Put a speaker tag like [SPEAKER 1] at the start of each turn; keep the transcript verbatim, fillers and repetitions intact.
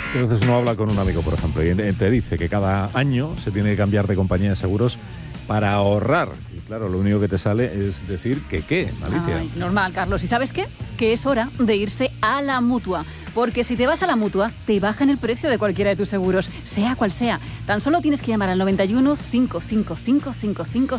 [SPEAKER 1] Que a veces uno habla con un amigo, por ejemplo, y te dice que cada año se tiene que cambiar de compañía de seguros para ahorrar. Y claro, lo único que te sale es decir que qué, Alicia.
[SPEAKER 2] Ay, normal, Carlos. ¿Y sabes qué? Que es hora de irse a la Mutua. Porque si te vas a la Mutua, te bajan el precio de cualquiera de tus seguros, sea cual sea. Tan solo tienes que llamar al noventa y uno, cinco cinco cinco, cinco cinco